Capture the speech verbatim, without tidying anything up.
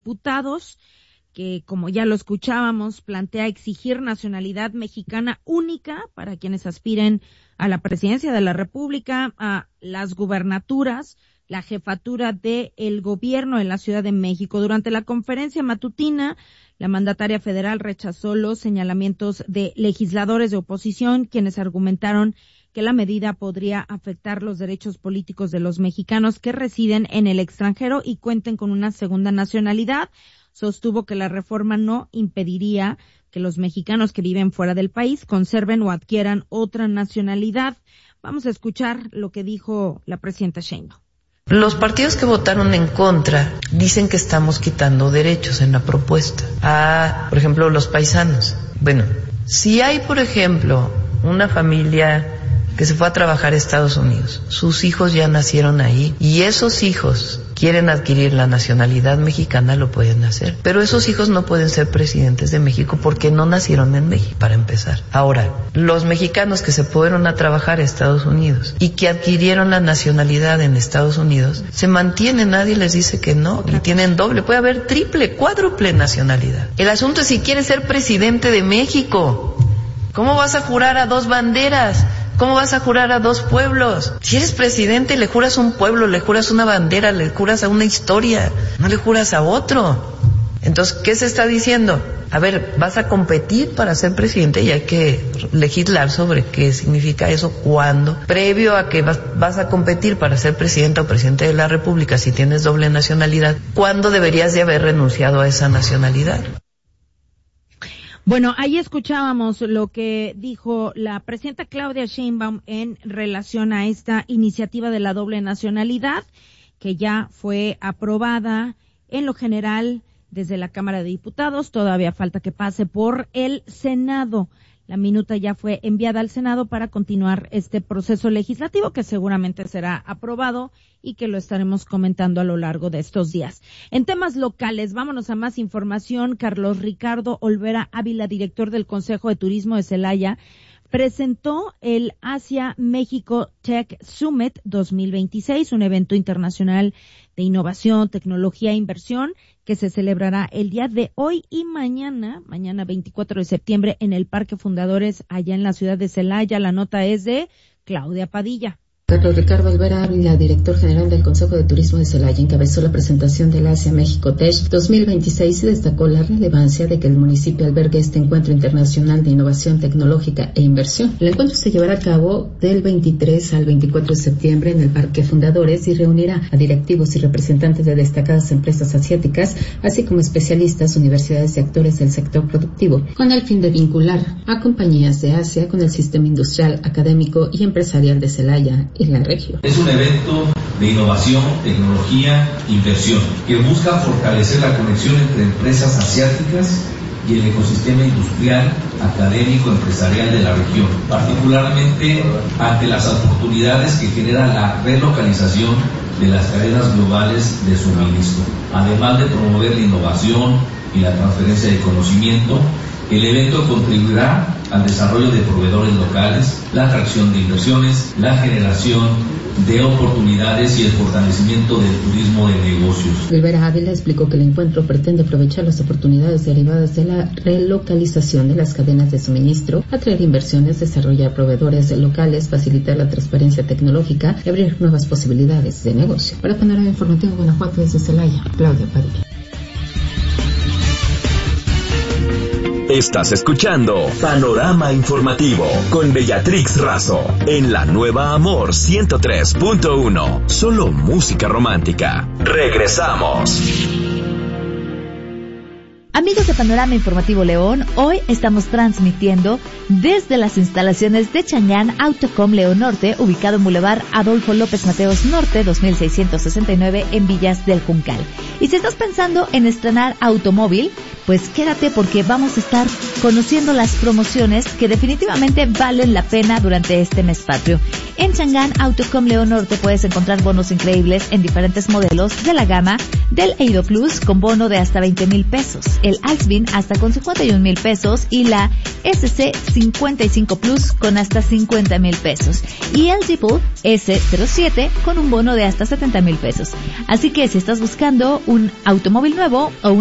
Diputados, que, como ya lo escuchábamos, plantea exigir nacionalidad mexicana única para quienes aspiren a la presidencia de la República, a las gubernaturas, la jefatura del gobierno en la Ciudad de México. Durante la conferencia matutina, la mandataria federal rechazó los señalamientos de legisladores de oposición, quienes argumentaron que la medida podría afectar los derechos políticos de los mexicanos que residen en el extranjero y cuenten con una segunda nacionalidad. Sostuvo que la reforma no impediría que los mexicanos que viven fuera del país conserven o adquieran otra nacionalidad. Vamos a escuchar lo que dijo la presidenta Sheinbaum. Los partidos que votaron en contra dicen que estamos quitando derechos en la propuesta a, por ejemplo, los paisanos. Bueno, si hay, por ejemplo, una familia que se fue a trabajar a Estados Unidos, sus hijos ya nacieron ahí y esos hijos quieren adquirir la nacionalidad mexicana, lo pueden hacer, pero esos hijos no pueden ser presidentes de México porque no nacieron en México, para empezar. Ahora, los mexicanos que se fueron a trabajar a Estados Unidos y que adquirieron la nacionalidad en Estados Unidos, se mantienen, nadie les dice que no, y tienen doble, puede haber triple, cuádruple nacionalidad. El asunto es si quieres ser presidente de México. ¿Cómo vas a jurar a dos banderas? ¿Cómo vas a jurar a dos pueblos? Si eres presidente, le juras a un pueblo, le juras a una bandera, le juras a una historia, no le juras a otro. Entonces, ¿qué se está diciendo? A ver, vas a competir para ser presidente y hay que legislar sobre qué significa eso, cuándo. Previo a que vas, vas a competir para ser presidenta o presidente de la República, si tienes doble nacionalidad, ¿cuándo deberías de haber renunciado a esa nacionalidad? Bueno, ahí escuchábamos lo que dijo la presidenta Claudia Sheinbaum en relación a esta iniciativa de la doble nacionalidad, que ya fue aprobada en lo general desde la Cámara de Diputados. Todavía falta que pase por el Senado. La minuta ya fue enviada al Senado para continuar este proceso legislativo que seguramente será aprobado y que lo estaremos comentando a lo largo de estos días. En temas locales, vámonos a más información. Carlos Ricardo Olvera Ávila, director del Consejo de Turismo de Celaya, presentó el Asia México Tech Summit dos mil veintiséis, un evento internacional de innovación, tecnología e inversión que se celebrará el día de hoy y mañana, mañana veinticuatro de septiembre, en el Parque Fundadores, allá en la ciudad de Celaya. La nota es de Claudia Padilla. Carlos Ricardo Olvera Ávila, director general del Consejo de Turismo de Celaya, encabezó la presentación del Asia México Tech dos mil veintiséis y destacó la relevancia de que el municipio albergue este encuentro internacional de innovación tecnológica e inversión. El encuentro se llevará a cabo del veintitrés al veinticuatro de septiembre en el Parque Fundadores y reunirá a directivos y representantes de destacadas empresas asiáticas, así como especialistas, universidades y actores del sector productivo, con el fin de vincular a compañías de Asia con el sistema industrial, académico y empresarial de Celaya en la región. Es un evento de innovación, tecnología, inversión, que busca fortalecer la conexión entre empresas asiáticas y el ecosistema industrial, académico, empresarial de la región, particularmente ante las oportunidades que genera la relocalización de las cadenas globales de suministro. Además de promover la innovación y la transferencia de conocimiento, el evento contribuirá al desarrollo de proveedores locales, la atracción de inversiones, la generación de oportunidades y el fortalecimiento del turismo de negocios. Olvera Ávila explicó que el encuentro pretende aprovechar las oportunidades derivadas de la relocalización de las cadenas de suministro, atraer inversiones, desarrollar proveedores locales, facilitar la transparencia tecnológica y abrir nuevas posibilidades de negocio. Para Panorama Informativo Guanajuato, desde Celaya, Claudia Padilla. Estás escuchando Panorama Informativo con Beatrix Razo en la nueva Amor ciento tres punto uno. Solo música romántica. Regresamos. Amigos de Panorama Informativo León, hoy estamos transmitiendo desde las instalaciones de Chang'an Autocom León Norte, ubicado en Boulevard Adolfo López Mateos Norte, dos mil seiscientos sesenta y nueve, en Villas del Juncal. Y si estás pensando en estrenar automóvil, pues quédate porque vamos a estar conociendo las promociones que definitivamente valen la pena durante este mes patrio. En Chang'an Autocom León Norte puedes encontrar bonos increíbles en diferentes modelos de la gama del Eido Plus con bono de hasta veinte mil pesos, el Alsvin hasta con cincuenta y un mil pesos y la S C cincuenta y cinco Plus con hasta cincuenta mil pesos y el Dipple S cero siete con un bono de hasta setenta mil pesos. Así que si estás buscando un automóvil nuevo o un